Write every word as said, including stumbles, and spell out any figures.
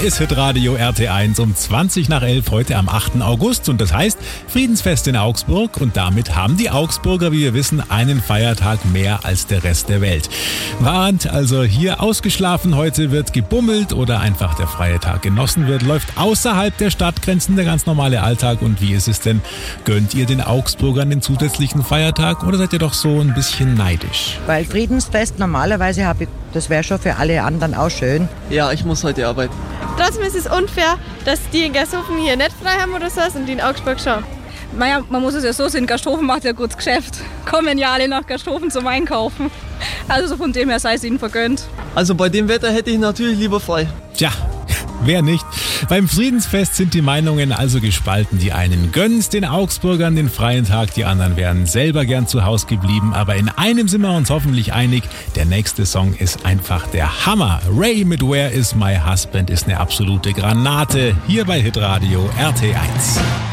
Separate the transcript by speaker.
Speaker 1: ist Hitradio R T eins um zwanzig nach elf heute am achten August und das heißt Friedensfest in Augsburg und damit haben die Augsburger, wie wir wissen, einen Feiertag mehr als der Rest der Welt. Warnt also hier ausgeschlafen, heute wird gebummelt oder einfach der freie Tag genossen wird, läuft außerhalb der Stadtgrenzen der ganz normale Alltag und wie ist es denn? Gönnt ihr den Augsburgern den zusätzlichen Feiertag oder seid ihr doch so ein bisschen neidisch?
Speaker 2: Weil Friedensfest normalerweise habe ich, das wäre schon für alle anderen auch schön.
Speaker 3: Ja, ich muss heute arbeiten.
Speaker 4: Trotzdem ist es unfair, dass die in Gersthofen hier nicht frei haben oder so und die in Augsburg schon.
Speaker 5: Naja, man muss es ja so sehen, Gersthofen macht ja gutes Geschäft. Kommen ja alle nach Gersthofen zum Einkaufen. Also von dem her sei es ihnen vergönnt.
Speaker 3: Also bei dem Wetter hätte ich natürlich lieber frei.
Speaker 1: Tja, wer nicht? Beim Friedensfest sind die Meinungen also gespalten. Die einen gönnen's den Augsburgern den freien Tag, die anderen wären selber gern zu Hause geblieben. Aber in einem sind wir uns hoffentlich einig. Der nächste Song ist einfach der Hammer. Ray mit Where is my husband ist eine absolute Granate. Hier bei Hitradio R T eins.